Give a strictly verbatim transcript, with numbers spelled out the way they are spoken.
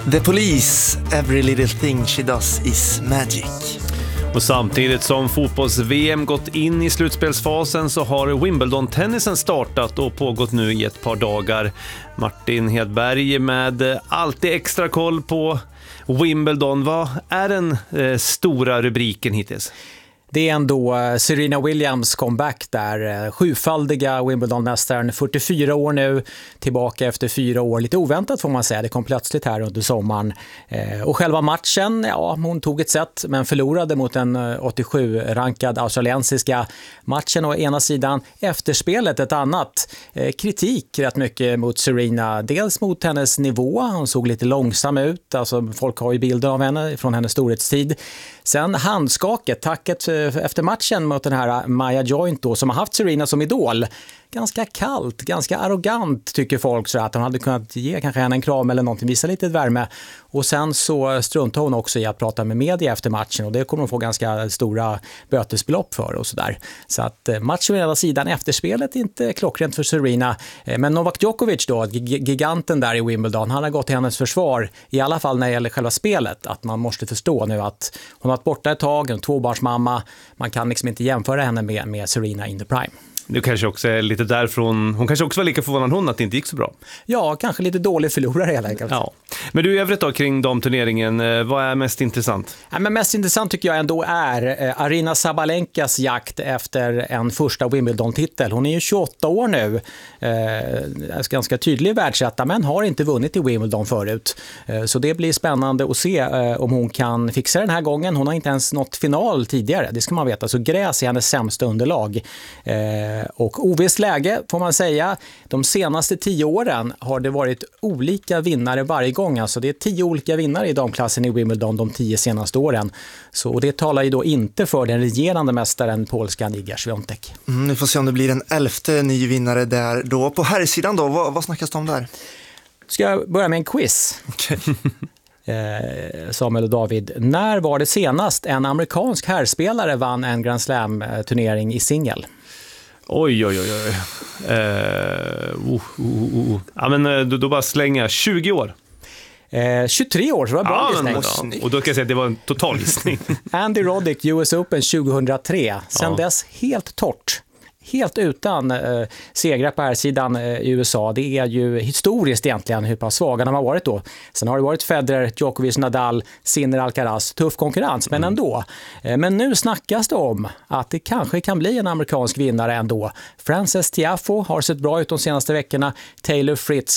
The Police, Every Little Thing She Does Is Magic. Och samtidigt som fotbolls-V M gått in i slutspelsfasen så har Wimbledon-tennisen startat och pågått nu i ett par dagar. Martin Hedberg med alltid extra koll på Wimbledon. Vad är den eh, stora rubriken hittills? Det är ändå Serena Williams comeback där, sjufaldiga Wimbledon-mästaren, fyrtiofyra år nu, tillbaka efter fyra år, lite oväntat får man säga, det kom plötsligt här under sommaren. Och själva matchen, ja, hon tog ett set men förlorade mot en åttiosju-rankad australiensiska. Matchen å ena sidan, efterspelet ett annat. Kritik rätt mycket mot Serena, dels mot hennes nivå, hon såg lite långsam ut, alltså folk har ju bilder av henne från hennes storhetstid. Sen handskaket, tacket efter matchen mot den här Maya Joint då, som har haft Serena som idol. Ganska kallt, ganska arrogant tycker folk, så att hon hade kunnat ge kanske henne en kram eller någonting, visa lite värme. Och sen så struntade hon också i att prata med media efter matchen och det kommer hon få ganska stora bötesbelopp för och sådär. Så att matchen på ena sidan, efterspelet inte klockrent för Serena. Men Novak Djokovic då, giganten där i Wimbledon, han har gått till hennes försvar, i alla fall när det gäller själva spelet, att man måste förstå nu att hon har varit borta ett tag, en tvåbarnsmamma, man kan liksom inte jämföra henne med, med Serena in the prime. Det kanske också är lite därifrån. Hon kanske också var lika förvånad hon att det inte gick så bra. Ja, kanske lite dålig förlorare helt enkelt. Ja. Men du, i övrigt då kring damturneringen, vad är mest intressant? Ja, men mest intressant tycker jag ändå är eh, Aryna Sabalenkas jakt efter en första Wimbledon-titel. Hon är ju tjugoåtta år nu, eh, ganska tydlig världsetta, men har inte vunnit i Wimbledon förut. Eh, så det blir spännande att se eh, om hon kan fixa den här gången. Hon har inte ens nått final tidigare, det ska man veta. Så gräs är hennes sämsta underlag. Eh, Och ovisst läge får man säga. De senaste tio åren har det varit olika vinnare varje gång. Alltså det är tio olika vinnare i damklassen i Wimbledon de tio senaste åren. Så, och det talar ju då inte för den regerande mästaren polskan Iga Swiatek. Mm, vi får se om det blir en elfte ny vinnare där då. På herrsidan då, vad, vad snackas det om där? Ska jag börja med en quiz? Okay. eh, Samuel och David, när var det senast en amerikansk herrspelare vann en Grand Slam-turnering i singel? Oj, oj, oj, oj. Eh, uh, uh, uh. Ja, men då, då bara slänga tjugo år. Eh, tjugotre år, så var det bra ja, gissning. Ja. Och då kan jag säga att det var en total gissning. Andy Roddick, U S Open tjugohundratre. Sen ja. dess helt torrt. Helt utan eh, segrar på här sidan eh, i U S A. Det är ju historiskt egentligen hur pass svaga de har varit då. Sen har det varit Federer, Djokovic, Nadal, Sinner, Alcaraz. Tuff konkurrens, men mm. ändå. Eh, men nu snackas det om att det kanske kan bli en amerikansk vinnare ändå. Frances Tiafoe har sett bra ut de senaste veckorna. Taylor Fritz